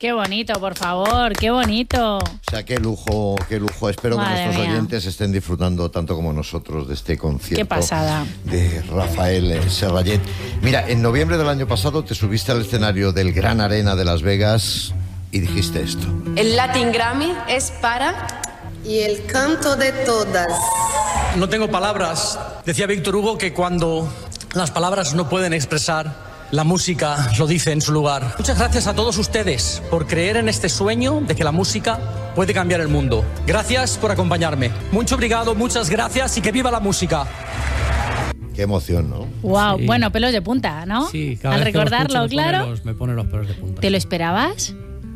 Qué bonito, por favor, qué bonito. O sea, qué lujo, qué lujo. Espero que nuestros oyentes estén disfrutando tanto como nosotros de este concierto. Qué pasada. De Rafael Serrallet. Mira, en noviembre del año pasado te subiste al escenario del Gran Arena de Las Vegas y dijiste esto. El Latin Grammy es para... Y el canto de todas. No tengo palabras. Decía Víctor Hugo que cuando las palabras no pueden expresar, la música lo dice en su lugar. Muchas gracias a todos ustedes por creer en este sueño de que la música puede cambiar el mundo. Gracias por acompañarme. Mucho obrigado, muchas gracias y que viva la música. Qué emoción, ¿no? Wow, Sí. bueno, pelos de punta, ¿no? Sí, cada Al vez que lo recordarlo, escucho claro. me pone los pelos de punta. ¿Te lo esperabas?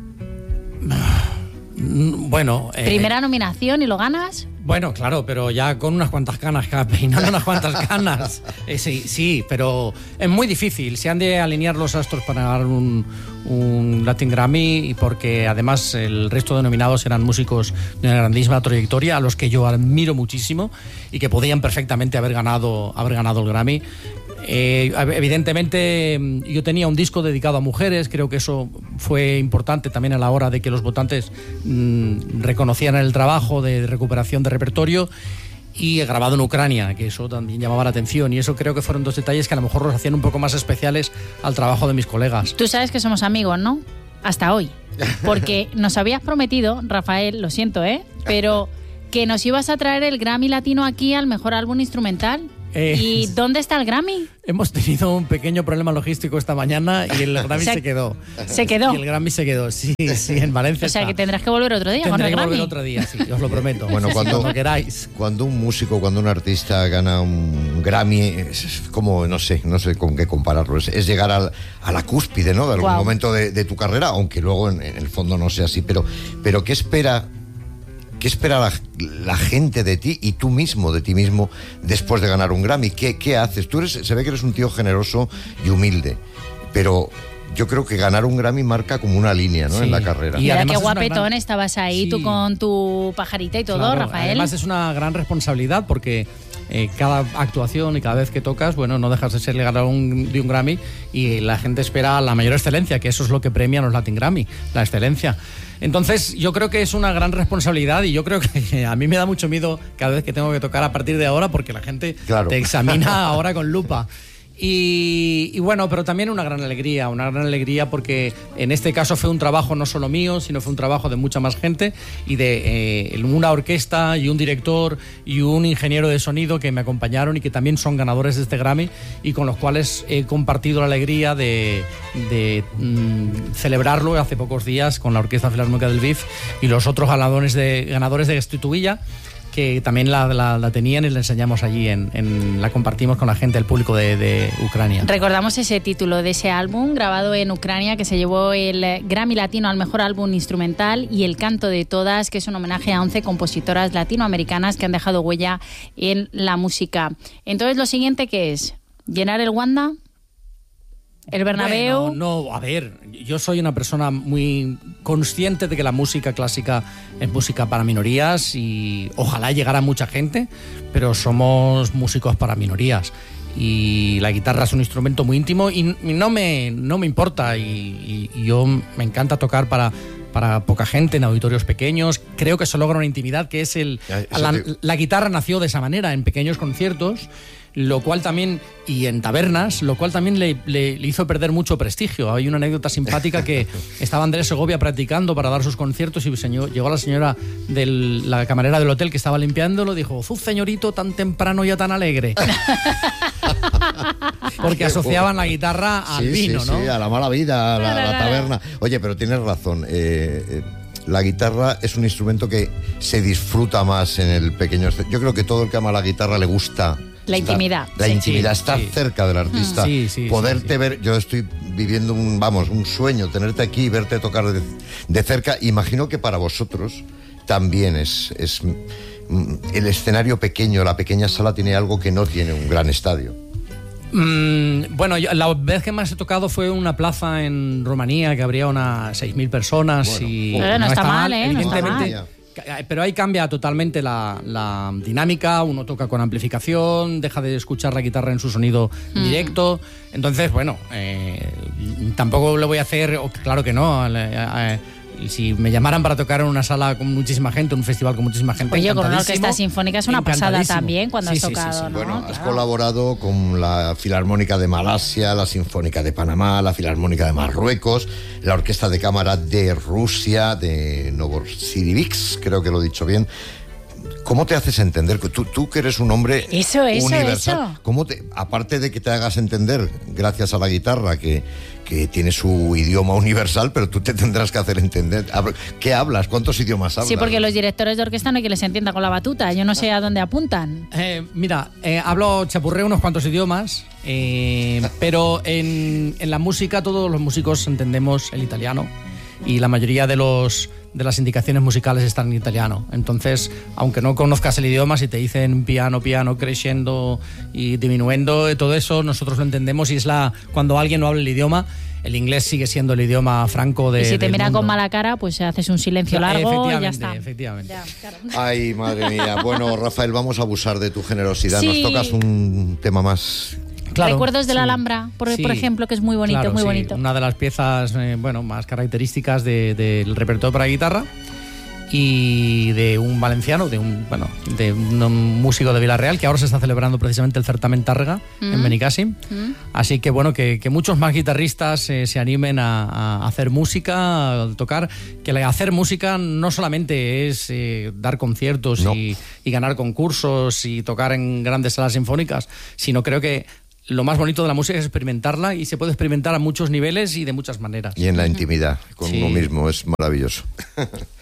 Bueno, Primera nominación y lo ganas. bueno, claro, pero ya con unas cuantas canas, peinando unas cuantas canas. Sí, pero es muy difícil. Se han de alinear los astros para ganar un Latin Grammy, y porque además el resto de nominados eran músicos de una grandísima trayectoria, a los que yo admiro muchísimo y que podían perfectamente haber ganado el Grammy. Evidentemente yo tenía un disco dedicado a mujeres, creo que eso fue importante también a la hora de que los votantes reconocieran el trabajo de recuperación de repertorio, y he grabado en Ucrania, que eso también llamaba la atención, y eso creo que fueron dos detalles que a lo mejor los hacían un poco más especiales al trabajo de mis colegas. Tú sabes que somos amigos, ¿no? Hasta hoy. Porque nos habías prometido, Rafael, lo siento, pero que nos ibas a traer el Grammy Latino aquí al mejor álbum instrumental. ¿Y dónde está el Grammy? Hemos tenido un pequeño problema logístico esta mañana y el Grammy se quedó. ¿Se quedó? Y el Grammy se quedó, sí, en Valencia. O sea, está. que tendrás que volver otro día con Tendré el que Grammy. volver otro día, sí, os lo prometo. Bueno, cuando queráis. Cuando un músico, cuando un artista gana un Grammy, es como, no sé con qué compararlo, es llegar a la cúspide, ¿no? De algún momento de tu carrera, aunque luego en el fondo no sea así. Pero ¿qué espera la gente de ti y tú mismo de ti mismo después de ganar un Grammy? ¿Qué haces? Se ve que eres un tío generoso y humilde, pero yo creo que ganar un Grammy marca como una línea, ¿no? Sí. En la carrera. Y Mira además qué es una guapetón gran- estabas ahí, Sí. tú con tu pajarita y todo, Claro, Rafael. Además es una gran responsabilidad porque cada actuación y cada vez que tocas, bueno, no dejas de ser el ganador de un Grammy, y la gente espera la mayor excelencia, que eso es lo que premian los Latin Grammy, la excelencia. Entonces yo creo que es una gran responsabilidad, y yo creo que a mí me da mucho miedo cada vez que tengo que tocar a partir de ahora, porque la gente te examina ahora con lupa. Y bueno, pero también una gran alegría porque en este caso fue un trabajo no solo mío, sino fue un trabajo de mucha más gente, y de una orquesta y un director y un ingeniero de sonido que me acompañaron y que también son ganadores de este Grammy, y con los cuales he compartido la alegría de celebrarlo hace pocos días con la Orquesta Filarmónica del BIF y los otros ganadores de Gestituilla, que también la tenían, y la enseñamos allí, la compartimos con la gente, el público de Ucrania. Recordamos ese título de ese álbum grabado en Ucrania, que se llevó el Grammy Latino al mejor álbum instrumental, y El canto de todas, que es un homenaje a 11 compositoras latinoamericanas que han dejado huella en la música. Entonces, lo siguiente, ¿qué es? ¿Llenar el Wanda? ¿El Bernabéu? Bueno, no, a ver, yo soy una persona muy consciente de que la música clásica es música para minorías, y ojalá llegara a mucha gente, pero somos músicos para minorías. Y la guitarra es un instrumento muy íntimo y no me importa, y yo me encanta tocar para poca gente, en auditorios pequeños. Creo que se logra una intimidad que es la guitarra nació de esa manera, en pequeños conciertos, lo cual también, y en tabernas, lo cual también le hizo perder mucho prestigio. Hay una anécdota simpática que estaba Andrés Segovia practicando para dar sus conciertos, y llegó la señora la camarera del hotel que estaba limpiándolo, dijo: "Uf, señorito, tan temprano y tan alegre". Porque asociaban la guitarra al vino, ¿no? Sí, a la mala vida, a la taberna. Oye, pero tienes razón. La guitarra es un instrumento que se disfruta más en el pequeño. Yo creo que todo el que ama la guitarra le gusta la intimidad. La intimidad, estar cerca del artista, poderte ver. Yo estoy viviendo un sueño, tenerte aquí y verte tocar de cerca. Imagino que para vosotros también es el escenario pequeño, la pequeña sala tiene algo que no tiene un gran estadio. Bueno, la vez que más he tocado fue una plaza en Rumanía que habría unas 6.000 personas. No está mal, ¿eh? Evidentemente, Pero ahí cambia totalmente la dinámica, uno toca con amplificación, deja de escuchar la guitarra en su sonido directo. Entonces, bueno, tampoco lo voy a hacer, claro que no. Si me llamaran para tocar en una sala con muchísima gente, un festival con muchísima gente, oye, con una orquesta sinfónica es una pasada también cuando has tocado, ¿no? Bueno, has colaborado con la Filarmónica de Malasia, la Sinfónica de Panamá, la Filarmónica de Marruecos, la Orquesta de Cámara de Rusia, de Novosibirsk, creo que lo he dicho bien. ¿Cómo te haces entender? Tú que eres un hombre universal. ¿Cómo aparte de que te hagas entender gracias a la guitarra, que tiene su idioma universal, pero tú te tendrás que hacer entender? ¿Qué hablas? ¿Cuántos idiomas hablas? Sí, porque los directores de orquesta no hay que les entienda con la batuta. Yo no sé a dónde apuntan. Hablo chapurreo unos cuantos idiomas, pero en la música todos los músicos entendemos el italiano y la mayoría de las indicaciones musicales están en italiano. Entonces, aunque no conozcas el idioma, si te dicen piano, crescendo y diminuendo, todo eso nosotros lo entendemos, y cuando alguien no habla el idioma, el inglés sigue siendo el idioma franco de. Y si te miran con mala cara, pues haces un silencio largo y ya está. Efectivamente. Ya, claro. Ay, madre mía. Bueno, Rafael, vamos a abusar de tu generosidad. Sí. Nos tocas un tema más. Claro, Recuerdos de la Alhambra, por ejemplo, que es muy bonito, muy bonito. Una de las piezas más características del repertorio para guitarra, y de un valenciano, de un músico de Villarreal, que ahora se está celebrando precisamente el certamen Tàrrega en Benicàssim. Así que que muchos más guitarristas se animen a hacer música, a tocar, que hacer música no solamente es dar conciertos y ganar concursos y tocar en grandes salas sinfónicas, sino creo que lo más bonito de la música es experimentarla, y se puede experimentar a muchos niveles y de muchas maneras. Y en la intimidad, con uno mismo, es maravilloso.